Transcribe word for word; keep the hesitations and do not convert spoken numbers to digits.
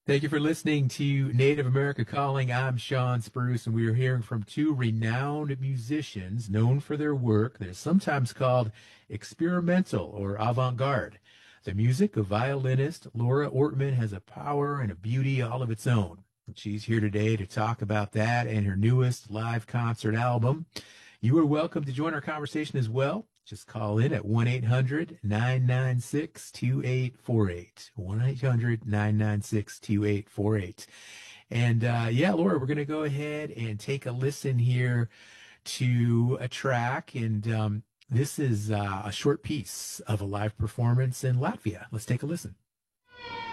Thank you for listening to Native America Calling. I'm Sean Spruce, and we are hearing from two renowned musicians known for their work that is sometimes called experimental or avant-garde. The music of violinist Laura Ortman has a power and a beauty all of its own. She's here today to talk about that and her newest live concert album. You are welcome to join our conversation as well. Just call in at one eight hundred nine nine six two eight four eight. one eight hundred nine nine six two eight four eight. And uh, yeah, Laura, we're going to go ahead and take a listen here to a track. And um, this is uh, a short piece of a live performance in Latvia. Let's take a listen.